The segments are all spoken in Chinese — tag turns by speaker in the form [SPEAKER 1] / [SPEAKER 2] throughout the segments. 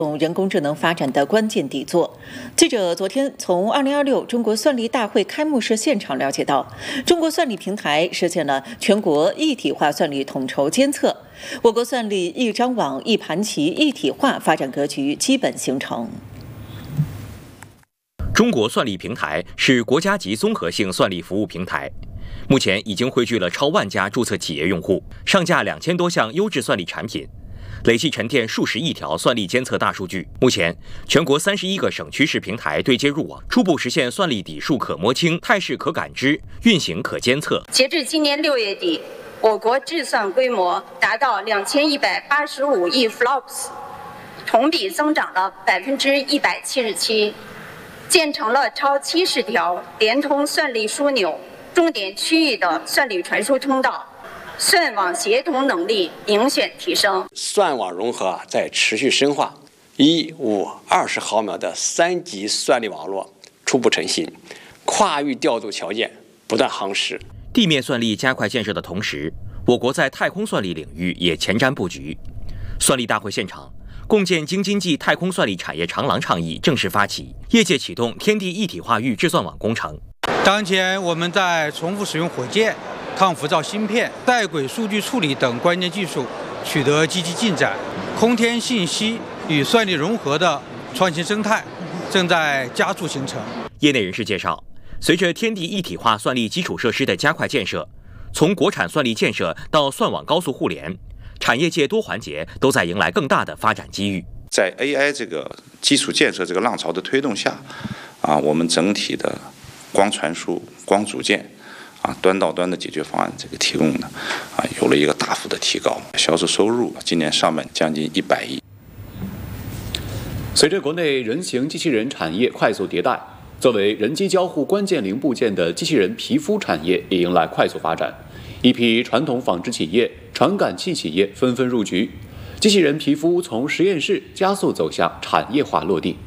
[SPEAKER 1] 人工智能发展的关键底座。记者昨天从2026中国算力大会开幕式现场了解到，中国算力平台实现了全国一体化算力统筹监测，我国算力一张网一盘棋一体化发展格局基本形成。
[SPEAKER 2] 中国算力平台是国家级综合性算力服务平台，目前已经汇聚了超万家注册企业用户，上架2000多项优质算力产品。累计沉淀数十亿条算力监测大数据，目前全国31个省区市平台对接入网，初步实现算力底数可摸清、态势可感知、运行可监测。
[SPEAKER 3] 截至今年6月底，我国智算规模达到2185亿 flops， 同比增长了177%，建成了超70条连通算力枢纽、重点区域的算力传输通道。算网协同能力明显提升，
[SPEAKER 4] 算网融合在持续深化，1、5、20毫秒的3级算力网络初步成型，跨域调度条件不断夯实。
[SPEAKER 2] 地面算力加快建设的同时，我国在太空算力领域也前瞻布局。算力大会现场，共建京津冀太空算力产业长廊倡议正式发起，业界启动天地一体化域智算网工程。
[SPEAKER 5] 当前我们在重复使用火箭、抗浮躁芯片、带轨数据处理等关键技术取得积极进展，空天信息与算力融合的创新生态正在加速形成。
[SPEAKER 2] 业内人士介绍，随着天地一体化算力基础设施的加快建设，从国产算力建设到算网高速互联，产业界多环节都在迎来更大的发展机遇。
[SPEAKER 6] 在 AI 这个基础建设这个浪潮的推动下，我们整体的光传输、光组件端到端的解决方案这个提供的有了一个大幅的提高，销售收入今年上半年将近100亿。
[SPEAKER 7] 随着国内人形机器人产业快速迭代，作为人机交互关键零部件的机器人皮肤产业也迎来快速发展，一批传统纺织企业、传感器企业纷纷入局，机器人皮肤从实验室加速走向产业化落地。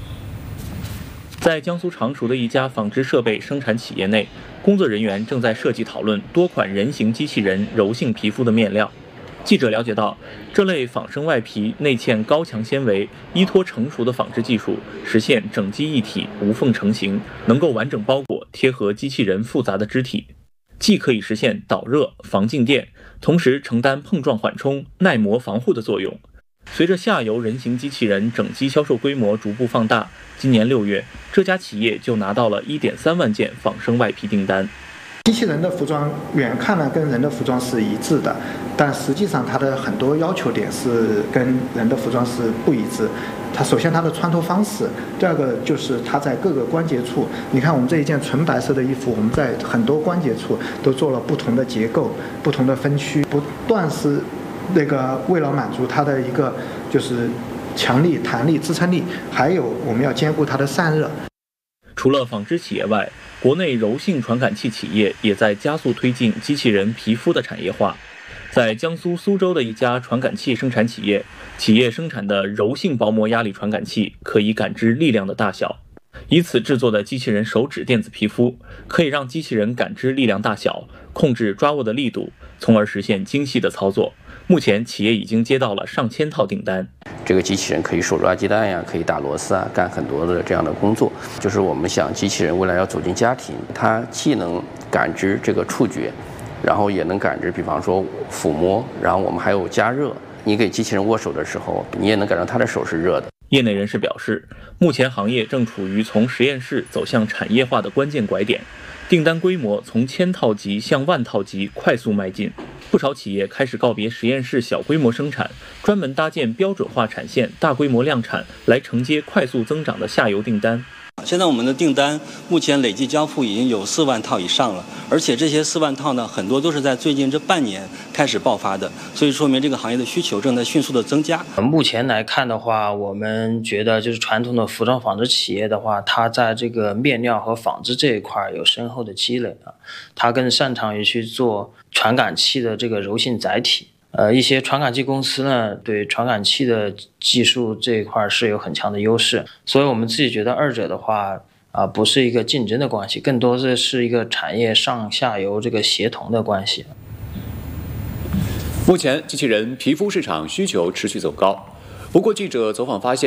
[SPEAKER 8] 在江苏常熟的一家纺织设备生产企业内，工作人员正在设计讨论多款人形机器人柔性皮肤的面料。记者了解到，这类仿生外皮内嵌高强纤维，依托成熟的纺织技术，实现整机一体、无缝成型，能够完整包裹贴合机器人复杂的肢体，既可以实现导热、防静电，同时承担碰撞缓冲、耐磨防护的作用。随着下游人形机器人整机销售规模逐步放大，今年6月，这家企业就拿到了1.3万件仿生外皮订单。
[SPEAKER 9] 机器人的服装远看呢跟人的服装是一致的，但实际上它的很多要求点是跟人的服装是不一致。首先它的穿脱方式，第二个就是它在各个关节处，你看我们这一件纯白色的衣服，我们在很多关节处都做了不同的结构、不同的分区，不断是为了满足它的一个就是强力、弹力、支撑力，还有我们要兼顾它的散热。
[SPEAKER 8] 除了纺织企业外，国内柔性传感器企业也在加速推进机器人皮肤的产业化。在江苏苏州的一家传感器生产企业，企业生产的柔性薄膜压力传感器可以感知力量的大小，以此制作的机器人手指电子皮肤，可以让机器人感知力量大小，控制抓握的力度，从而实现精细的操作。目前企业已经接到了上千套订单。
[SPEAKER 10] 这个机器人可以手抓鸡蛋呀，可以打螺丝啊，干很多的这样的工作。就是我们想机器人未来要走进家庭，它既能感知这个触觉，然后也能感知比方说抚摸，然后我们还有加热。你给机器人握手的时候，你也能感到它的手是热的。
[SPEAKER 8] 业内人士表示，目前行业正处于从实验室走向产业化的关键拐点，订单规模从1000套级向万套级快速迈进。不少企业开始告别实验室小规模生产，专门搭建标准化产线、大规模量产，来承接快速增长的下游订单。
[SPEAKER 11] 现在我们的订单目前累计交付已经有4万套以上了，而且这些4万套呢，很多都是在最近这半年开始爆发的，所以说明这个行业的需求正在迅速的增加。
[SPEAKER 12] 目前来看的话，我们觉得就是传统的服装纺织企业的话，它在这个面料和纺织这一块有深厚的积累啊，它更擅长于去做传感器的这个柔性载体。一些传感器公司呢，对传感器的技术这一块是有很强的优势，所以我们自己觉得二者的话不是一个竞争的关系，更多的是一个产业上下游这个协同的关系。
[SPEAKER 7] 目前机器人皮肤市场需求持续走高， 不过，记者走访发现，